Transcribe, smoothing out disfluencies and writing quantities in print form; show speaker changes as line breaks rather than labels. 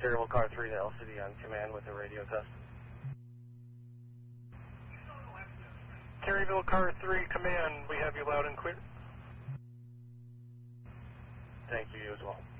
Terryville Car 3 to LCD on command with a radio test.
Terryville Car 3 command, we have you loud and clear.
Thank you, you as well.